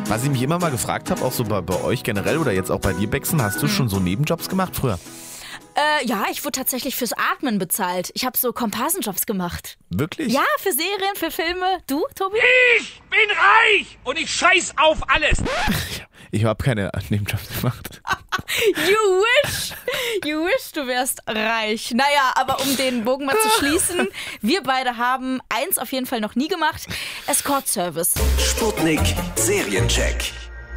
Was ich mich immer mal gefragt habe, auch so bei euch generell oder jetzt auch bei dir, Bexen, hast du schon so Nebenjobs gemacht früher? Ja, ich wurde tatsächlich fürs Atmen bezahlt. Ich habe so Komparsenjobs gemacht. Wirklich? Ja, für Serien, für Filme. Du, Tobi? Ich bin reich und ich scheiß auf alles. Ich habe keine Nebenjobs gemacht. You wish, du wärst reich. Naja, aber um den Bogen mal zu schließen, wir beide haben eins auf jeden Fall noch nie gemacht: Escort-Service. Sputnik Seriencheck.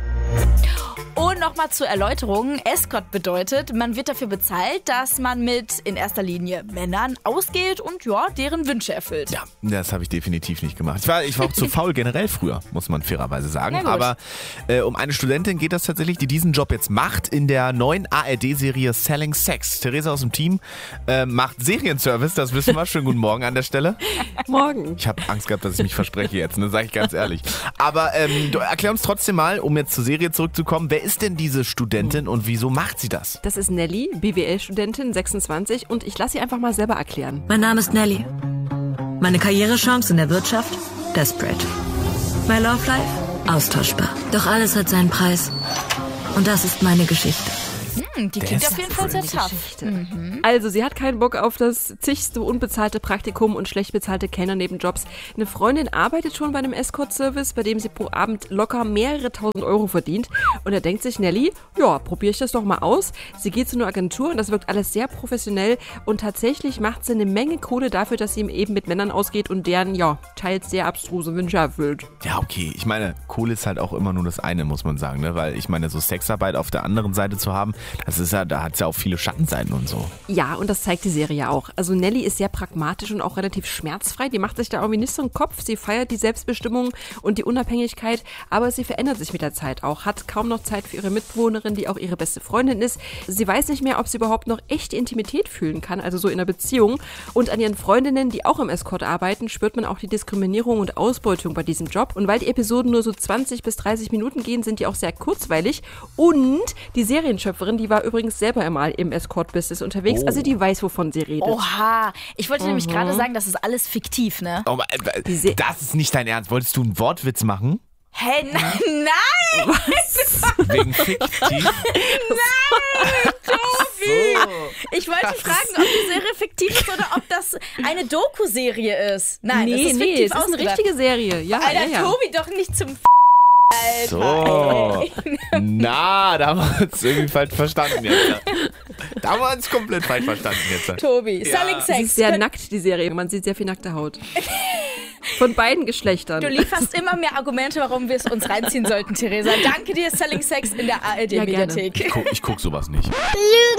Und nochmal zur Erläuterung: Escort bedeutet, man wird dafür bezahlt, dass man mit in erster Linie Männern ausgeht und ja, deren Wünsche erfüllt. Ja, das habe ich definitiv nicht gemacht. Ich war auch zu faul generell früher, muss man fairerweise sagen. Aber um eine Studentin geht das tatsächlich, die diesen Job jetzt macht in der neuen ARD-Serie Selling Sex. Theresa aus dem Team macht Serienservice, das wissen wir. Schönen guten Morgen an der Stelle. Morgen. Ich habe Angst gehabt, dass ich mich verspreche jetzt, ne, sage ich ganz ehrlich. Aber erklär uns trotzdem mal, um jetzt zur Serie zurückzukommen, wer ist denn diese Studentin und wieso macht sie das? Das ist Nelly, BWL-Studentin, 26, und ich lasse sie einfach mal selber erklären. Mein Name ist Nelly. Meine Karrierechance in der Wirtschaft? Desperate. My Love Life? Austauschbar. Doch alles hat seinen Preis. Und das ist meine Geschichte. Die klingt auf jeden Fall sehr tough. Also, sie hat keinen Bock auf das zigste unbezahlte Praktikum und schlecht bezahlte Kellner-Nebenjobs. Eine Freundin arbeitet schon bei einem Escort-Service, bei dem sie pro Abend locker mehrere tausend Euro verdient. Und da denkt sich Nelly, ja, probiere ich das doch mal aus. Sie geht zu einer Agentur und das wirkt alles sehr professionell. Und tatsächlich macht sie eine Menge Kohle dafür, dass sie eben mit Männern ausgeht und deren, ja, teils sehr abstruse Wünsche erfüllt. Ja, okay. Ich meine, Kohle ist halt auch immer nur das eine, muss man sagen, ne? Weil ich meine, so Sexarbeit auf der anderen Seite zu haben, das ist ja, da hat es ja auch viele Schattenseiten und so. Ja, und das zeigt die Serie ja auch. Also Nelly ist sehr pragmatisch und auch relativ schmerzfrei. Die macht sich da irgendwie nicht so einen Kopf. Sie feiert die Selbstbestimmung und die Unabhängigkeit, aber sie verändert sich mit der Zeit auch. Hat kaum noch Zeit für ihre Mitbewohnerin, die auch ihre beste Freundin ist. Sie weiß nicht mehr, ob sie überhaupt noch echte Intimität fühlen kann, also so in einer Beziehung. Und an ihren Freundinnen, die auch im Escort arbeiten, spürt man auch die Diskriminierung und Ausbeutung bei diesem Job. Und weil die Episoden nur so 20 bis 30 Minuten gehen, sind die auch sehr kurzweilig. Und die Serienschöpferin, die war übrigens selber einmal im Escort-Business unterwegs, also die weiß, wovon sie redet. Oha, ich wollte nämlich gerade sagen, das ist alles fiktiv, ne? Oh, das ist nicht dein Ernst. Wolltest du einen Wortwitz machen? Hä, nein! Was? Wegen fiktiv? Nein, Tobi! So. Ich wollte fragen, ob die Serie fiktiv ist oder ob das eine Doku-Serie ist. Nein, Nee, es ist fiktiv es ist eine ausgedacht. richtige Serie. Ja, Alter, ja. Tobi, doch nicht zum Alter. So. Na, da haben wir uns irgendwie falsch verstanden jetzt. Da haben wir uns komplett falsch verstanden jetzt. Tobi, Ja. Selling Sie Sex. ist sehr nackt, die Serie. Man sieht sehr viel nackte Haut. Von beiden Geschlechtern. Du lieferst immer mehr Argumente, warum wir es uns reinziehen sollten, Theresa. Danke dir, Selling Sex in der ARD-Mediathek. Ich guck sowas nicht. Lügen!